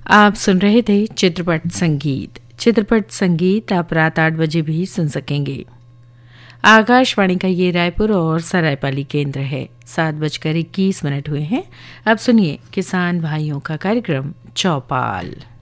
आप सुन रहे थे चित्रपट संगीत। चित्रपट संगीत आप रात 8 बजे भी सुन सकेंगे। आकाशवाणी का ये रायपुर और सरायपाली केंद्र है। 7:21 हुए हैं। अब सुनिए किसान भाइयों का कार्यक्रम चौपाल।